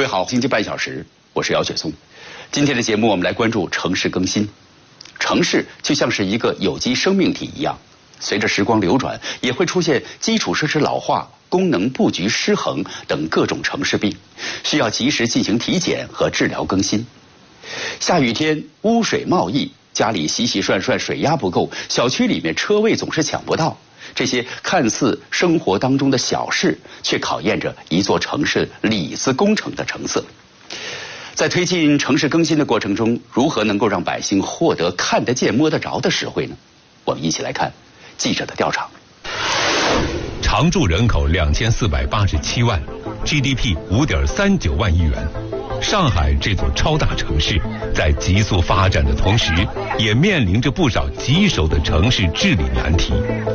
位好，经济半小时，我是姚雪松。今天的节目我们来关注城市更新。城市就像是一个有机生命体一样，随着时光流转，也会出现基础设施老化、功能布局失衡等各种城市病，需要及时进行体检和治疗更新。下雨天污水冒溢，家里洗洗涮涮水压不够，小区里面车位总是抢不到。这些看似生活当中的小事，却考验着一座城市里子工程的成色。在推进城市更新的过程中，如何能够让百姓获得看得见摸得着的实惠呢？我们一起来看记者的调查。 常住人口2487万 ，GDP 5.39万亿元。上海这座超大城市，在急速发展的同时，也面临着不少棘手的城市治理难题。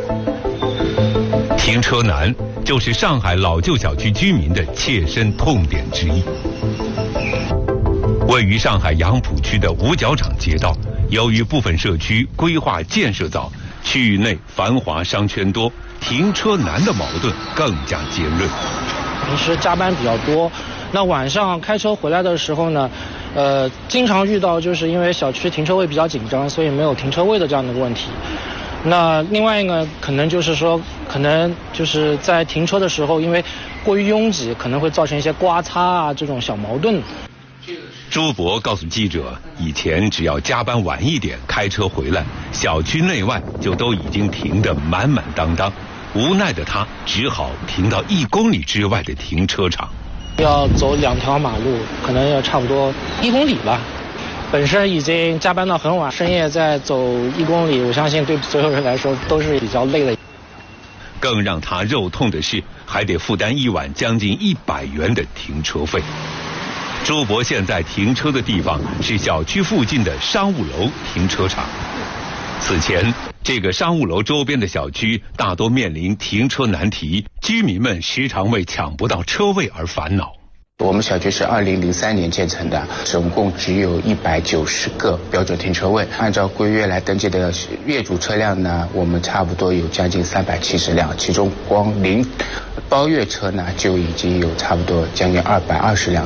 停车难就是上海老旧小区居民的切身痛点之一。位于上海杨浦区的五角场街道，由于部分社区规划建设早，区域内繁华商圈多，停车难的矛盾更加尖锐。 平时加班比较多，那晚上开车回来的时候呢，经常遇到就是因为小区停车位比较紧张，所以没有停车位的这样的一个问题。那另外一个可能就是说，可能就是在停车的时候，因为过于拥挤，可能会造成一些刮擦啊这种小矛盾。 朱博告诉记者，以前只要加班晚一点开车回来，小区内外就都已经停得满满当当。无奈的他只好停到1公里之外的停车场。 要走2条马路，可能要差不多1公里吧。本身已经加班到很晚，深夜再走1公里，我相信对所有人来说都是比较累的。 更让他肉痛的是，还得负担一晚将近100元的停车费。朱博现在停车的地方是小区附近的商务楼停车场。此前，这个商务楼周边的小区大多面临停车难题，居民们时常为抢不到车位而烦恼。 我们小区是2003年建成的，总共只有190个标准停车位。按照规约来登记的业主车辆呢，我们差不多有将近370辆，其中光零包月车呢就已经有差不多将近220辆。